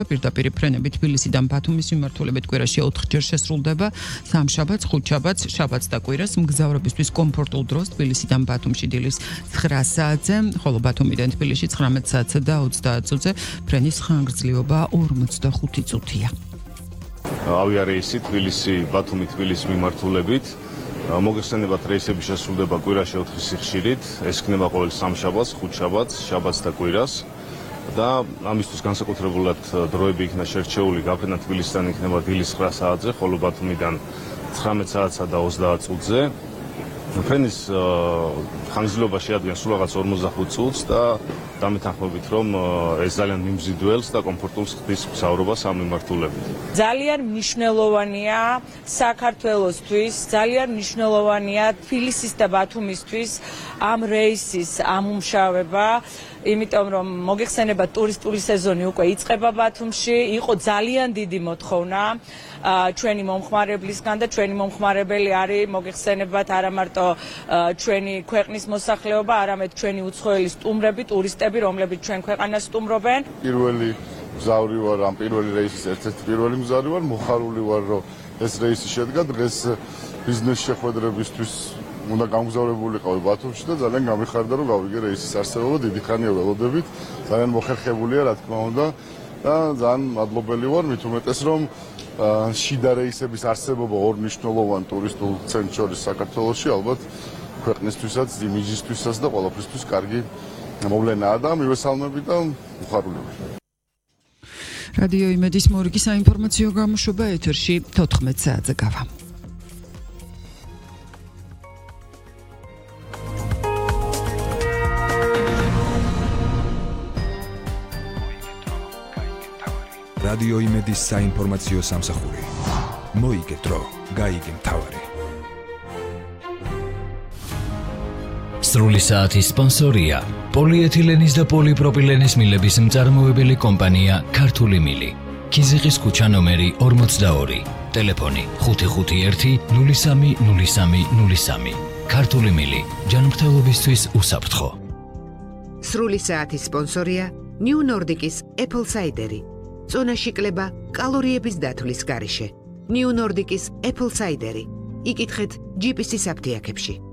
პირდაპირ ფრენები თბილისიდან ბათუმის მიმართულებით კვირაში 4 ჯერ შესრულდება. სამშაბათს, ხუთშაბათს, შაბათს და კვირას მგზავრებისთვის კომფორტულ დროს თბილისიდან ბათუმში დილის 9 საათზე, ხოლო ბათუმიდან თბილისში 19 საათზე და 30 წუთზე ფრენის ხანგრძლივობა 45 წუთია. ავიარეისი თბილისი-ბათუმი თბილისის მიმართულებით. მოგეხსენებათ, რეისები შესრულდება კვირაში 4 სიხშირით. ეს იქნება ყოველ სამშაბათს, ხუთშაბათს, შაბათს და კვირას. და ამისთვის განსაკუთრებულად დროები იქნა შერჩეული. გაფრენა თბილისიდან იქნება დილის 9 საათზე, ხოლო ბათუმიდან 19 საათსა და 30 წუთზე. ფრენის ხანგრძლივობა შეადგენს სულ რაღაც 45 წუთს და დამეთანხმებით, რომ ეს ძალიან მიმზიდველს და კომფორტულს ხდის მგზავრობას ამ მიმართულებით. ძალიან მნიშვნელოვანია საქართველოსთვის, ძალიან მნიშვნელოვანია თბილისის და ბათუმისთვის ამ რეისის ამუშავება. იმიტომ რომ მოგეხსენება ტურისტული სეზონი უკვე იწყება ბათუმში, იყო ძალიან დიდი მოთხოვნა ჩვენი მომხმარებლისგან და ჩვენი მომხმარებელი არის მოგეხსენებათ არა მარტო ჩვენი ქვეყნის მოსახლეობა, არამედ ჩვენი უცხოელი სტუმრები, ტურისტები, რომლებიც ჩვენ ქვეყანას სტუმრობენ. პირველი მგზავრი ვარ, ამ პირველი რეისის ერთ-ერთი პირველი მგზავრი ვარ, მოხარული ვარ, რომ ეს რეისი შედგა დღეს ბიზნეს შეხვედრებისთვის უნდა გამგზავრებულიყავი ბათუმში და ძალიან გამიხარდა, რომ გავიგე რეისის არსებობა, დიდი ხანია ველოდებით, ძალიან მოხერხებულია, რა თქმა უნდა და ძალიან მადლობელი ვარ, მით უმეტეს რომ შიდა რეისების არსებობა ორ მნიშვნელოვან ტურისტულ ცენტრს შორის საქართველოში, ალბათ ქვეყნისთვისაც, იმიჯისთვისაც და ყველაფრისთვის კარგი მოვლენაა და მივესალმები და უხარული ვარ. რადიო იმედის მორიგი საინფორმაციო გამოშვება ეთერში 14 საათზე გავა. რადიო იმედის საინფორმაციო სამსახური. მოიგე დრო, გაიგე მთავარი. სრული საათის სპონსორია პოლიეთილენის და პოლიპროპილენის მილების მწარმოებელი კომპანია ქართული მილი. ქიზიყის ქუჩა ნომერი 42. ტელეფონი 551 03 03 03. ქართული მილი. ჯანმრთელობისთვის უსაფრთხო. სრული საათის სპონსორია New Nordic-ის Apple Cider. წონაში კლება კალორიების დათვლის გარეშე. New Nordic-ის Apple Cider. იკითხეთ GPS-ის აფთიაქებში.